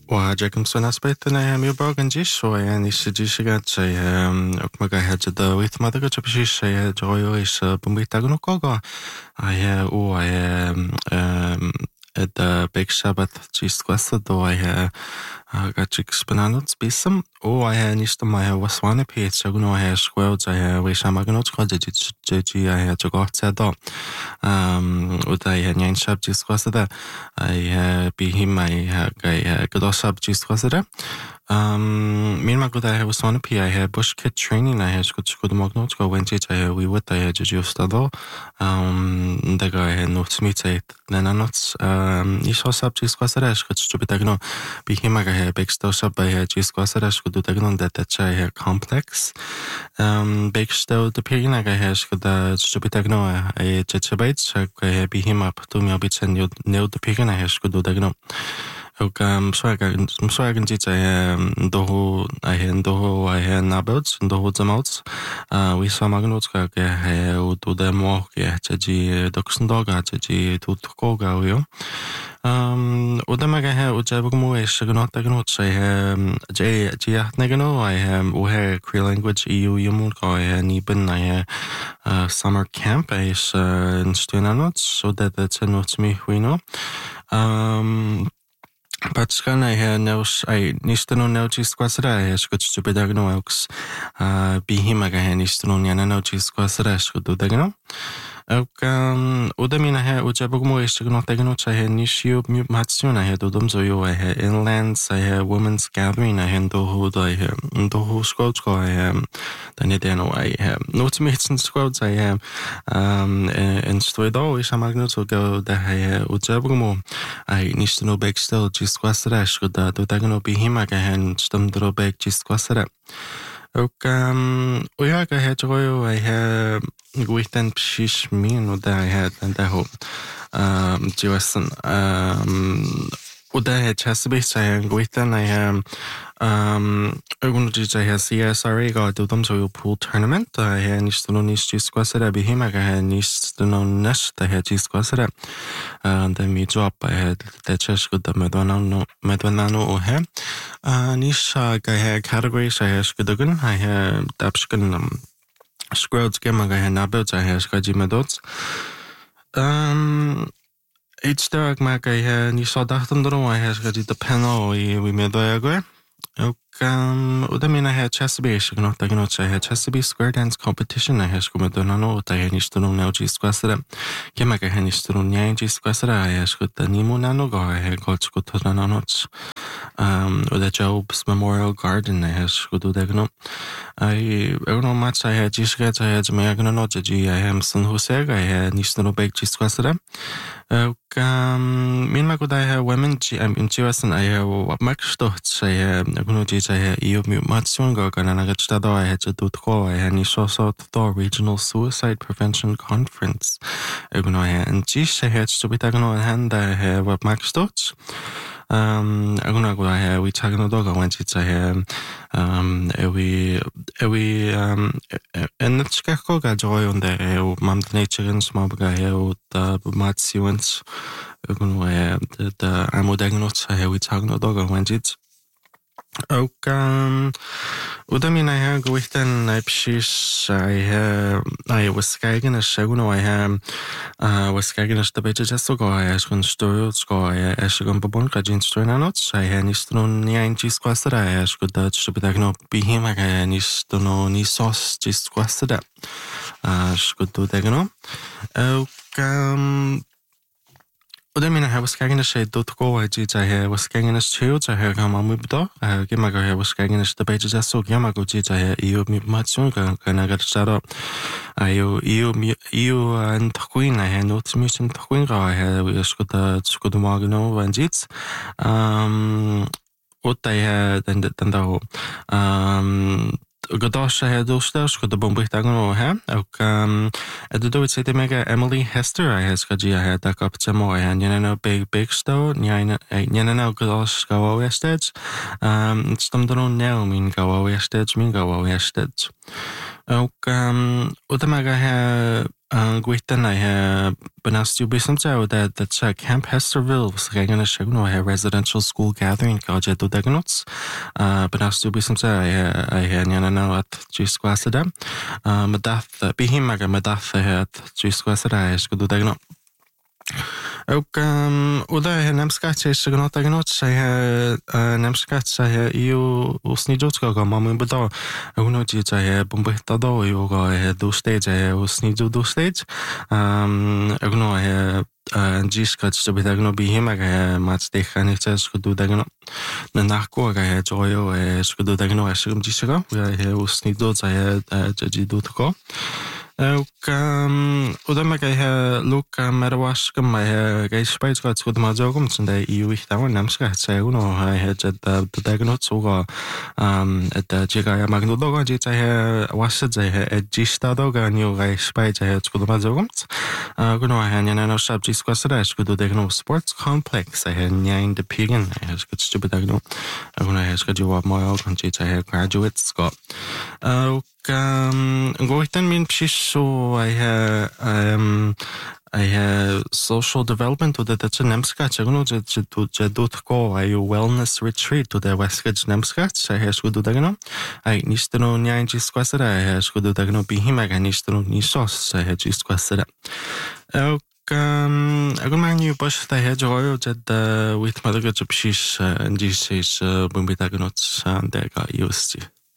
وجاكم سنة سبيتنا يا ميوبا جنجيش ويعني شجيشيغات شيء أكمل هاد ويت ما دقة بشيء شيء جويو إيش بمبيتاغنو كوغا هي او هي the Big Sabbath Jesus då är gachik spenanut spisam o är nista mai waswana page så nu är squad så är vi samagnot ska det är jag gott så då och det är en shab Jesus så där är be him mai är god shab Jesus så där min mag då är waswana p är bush kit training är ska det magnot ska vänta så är vi vet är just då det går nog smittat den något I så sab Jesus så där ska det betagno be him Bigstow by Jesus go do tagnon that chai complex Bigstow the pigna ga hash the stupitagno a chechabait be him up to me bits and you know the pigna hash go do tagno ook swagen dit doho doho nabots doho zamots we samagnot ga he do the mo ge chaji doxndoga chaji tutkoga yo ودمجها وجابكم إيش جنوت تجنوت شيء جي نجنو وهي Cree language EU يمون كاي نيبن هي summer camp إيش نشتينانوت so that تنوت ميهوينو Patskana he neus ai nistano neutis quasra esco stupidagno aux bihimaga he nistano niana neutis quasra esco dudagno udamina he ujabugmo estigno tagno chahe nishiu matsuna he dudum zoyo he inland he women's gathering he doho he doho squadsko he danedeno ai he notmitsen squads I he in stoido is amagno so go da he ujabugmo ai nistano backstel squasra da do tagno bihimaga hen stumdro bag squasra och jag har hört jag har gått en precis min och där jag den där ho Johansson och där är Chesapeake så jag gått den jag ögonblicket jag CSRA går då de så pool tournament jag är nästan nog nyss squasra bihimaga hen nästan nog nästa här squasra den mi jobb det chess good medvanano och här nisha ga här category så här skudagun här dapskan scrolls gemaga här nabot så här ska ge medots Each dag maga här ni så dachtum då här ska ge the panel vi medoyago och det menar här Chesapeake något jag något så här Chesapeake Square Dance Competition här ska med då något där ni står nog när squasra gemaga här ni står nog när squasra här ska det ni monano gå här gott ska ta något och det Jobs Memorial Garden här ska då det något jag nog match här jiska så här med jag något jag är San Jose här ni står nog bäck squasra och min mag då här women in Jerusalem är max då så här jag så här I matchen går kan jag rätt då här så då här ni så då Regional Suicide Prevention Conference jag här en så här så vi tar nog hända här vad max då jag går här vi tar nog då kan så här vi en ska gå joy on där och man naturen som bara här och matchen jag går här det är modernot så här vi tar nog då kan och udamina här går utan precis jag was skagen att jag nog was skagen att det bättre så går jag ska stå ska jag ska gå på bonka stå något så jag ni står ni inte squasra jag ska det så blir det behima jag ni står ni sås squasra ska det det och det menar jag var skagen att säga då gå att det här var skagen att chill så här kan man då ge mig jag var skagen att det bättre så ge mig det här EU matchen kan jag säga EU en queen här något mission queen här jag ska då magno vanjits och det här den då Godasha had dostas go the bombitagon ha och det då säger det mega Emily Hester I has got jag had that up till more and you know big stone you know godas go wested stum då now min go wested min go wested Udamaga gweithna benastubismta that Camp Hesterville was regana shagno residential school gathering kaje do dagnots benastubismta nyana at gisquasada madath bihimaga madath at gisquasada eskudo dagno Uda nemskat is gnot say nemskat say you usnidotko go mam bado uno ji say bombeta do you go do stage usnidu do stage agno giskat to bedagno bihimaga mat techanic skudu dagno na nachko ga joyo skudu dagno asgum jisga usnidu say jidutko Udamaga Luca Marawaska, my gay spice got good mazogum, and you wish that one namska, say, I had at the Dagnots or at the Jigaya Magnodoga, Jita was it a Gista dog, and you guys spice I had good mazogums. Guno, I had no subjects was I could do the sports complex. I had nine the piggin, I had good stupid agno. I'm gonna ask you what my organ I had graduates got. Goitan min pshisho I have social development to the Nemska, Chaguno, Jadutko, I wellness retreat to the Westgate Nemska, I have good dagano. I nistano nyanji squasada, I have good dagano bihimag, I nistano nisos, I had just squasada. Agumang you push the hedge oil that with Madagascar pshish and this is Bumbitaganots and they got used to.